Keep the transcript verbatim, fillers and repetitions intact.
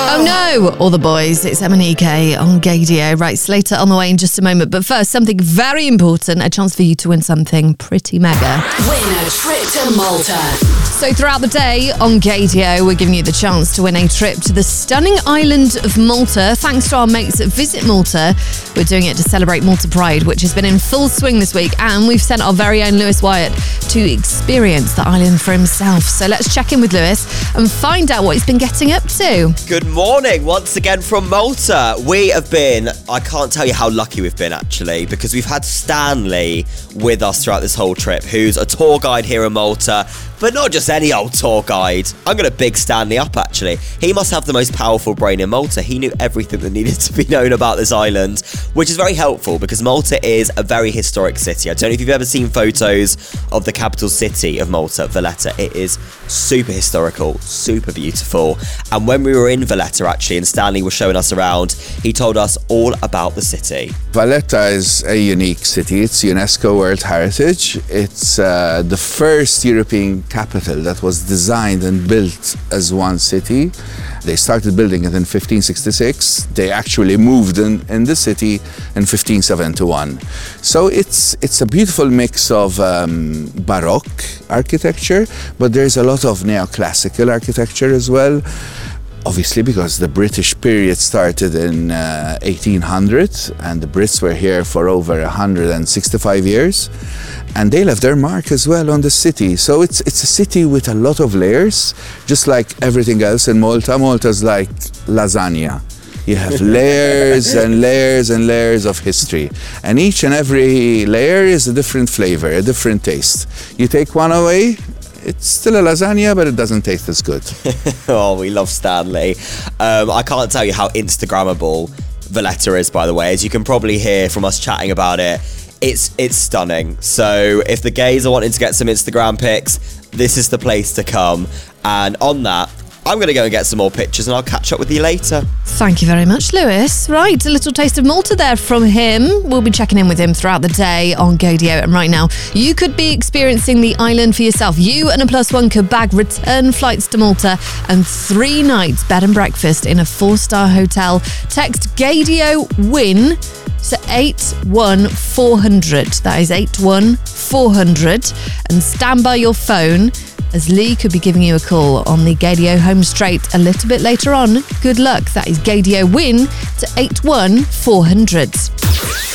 Oh no, all the boys. It's M and E K on Gaydio. Right, Slater on the way in just a moment. But first, something very important, a chance for you to win something pretty mega. Win a trip to Malta. So throughout the day on Gaydio, we're giving you the chance to win a trip to the stunning island of Malta. Thanks to our mates at Visit Malta. We're doing it to celebrate Malta Pride, which has been in full swing this week. And we've sent our very own Lewis Wyatt to experience the island for himself. So let's check in with Lewis and find out what he's been getting up to. Good morning, once again from Malta. We have been, I can't tell you how lucky we've been actually, because we've had Stanley with us throughout this whole trip, who's a tour guide here in Malta, but not just any old tour guide. I'm going to big Stanley up actually. He must have the most powerful brain in Malta. He knew everything that needed to be known about this island, which is very helpful because Malta is a very historic city. I don't know if you've ever seen photos of the capital city of Malta, Valletta. It is super historical, super beautiful. And when we were in Valletta actually, and Stanley was showing us around, he told us all about the city. Valletta is a unique city. It's UNESCO World Heritage. It's uh, the first European capital that was designed and built as one city. They started building it in fifteen sixty-six. They actually moved in, in the city in fifteen seventy-one. So it's it's a beautiful mix of um, Baroque architecture, but there's a lot of neoclassical architecture as well. Obviously, because the British period started in uh, eighteen hundred, and the Brits were here for over one hundred sixty-five years, and they left their mark as well on the city. So it's it's a city with a lot of layers, just like everything else in Malta. Malta's like lasagna. You have layers and layers and layers of history, and each and every layer is a different flavor, a different taste. You take one away, it's still a lasagna, but it doesn't taste as good. Oh, we love Stanley. Um, I can't tell you how Instagrammable Valletta is, by the way. As you can probably hear from us chatting about it, it's it's stunning. So if the gays are wanting to get some Instagram pics, this is the place to come. And on that, I'm going to go and get some more pictures and I'll catch up with you later. Thank you very much, Lewis. Right, a little taste of Malta there from him. We'll be checking in with him throughout the day on Gaydio. And right now, you could be experiencing the island for yourself. You and a plus one could bag return flights to Malta and three nights bed and breakfast in a four-star hotel. Text Gaydio WIN to eight one four hundred. That is eight one four hundred. And stand by your phone, as Lee could be giving you a call on the Gaydio home straight a little bit later on. Good luck. That is Gaydio WIN to eight one four hundred.